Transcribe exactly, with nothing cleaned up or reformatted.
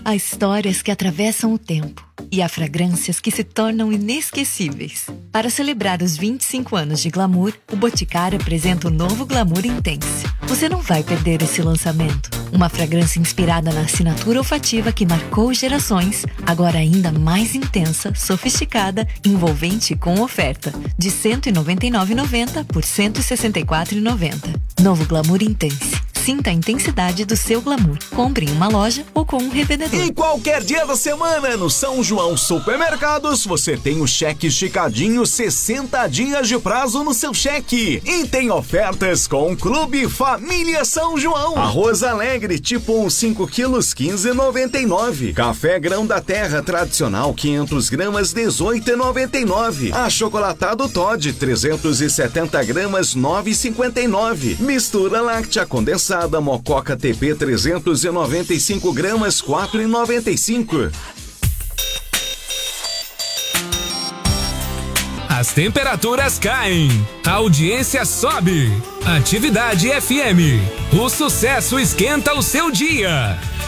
Há histórias que atravessam o tempo e há fragrâncias que se tornam inesquecíveis. Para celebrar os vinte e cinco anos de Glamour, o Boticário apresenta o novo Glamour Intense. Você não vai perder esse lançamento. Uma fragrância inspirada na assinatura olfativa que marcou gerações, agora ainda mais intensa, sofisticada, envolvente e com oferta de cento e noventa e nove reais e noventa centavos por cento e sessenta e quatro reais e noventa centavos. Novo Glamour Intense. Sinta a intensidade do seu glamour. Compre em uma loja ou com um revendedor. Em qualquer dia da semana, no São João Supermercados, você tem o cheque esticadinho sessenta dias de prazo no seu cheque. E tem ofertas com o Clube Família São João. Arroz Alegre tipo um cinco quilos, quinze reais e noventa e nove centavos. Café Grão da Terra tradicional quinhentas gramas, dezoito reais e noventa e nove centavos. Achocolatado Toddy trezentos e setenta gramas, nove reais e cinquenta e nove centavos. Mistura láctea condensada Mococa T P trezentos e noventa e cinco gramas, quatro reais e noventa e cinco centavos. As temperaturas caem, a audiência sobe. Atividade F M. O sucesso esquenta o seu dia.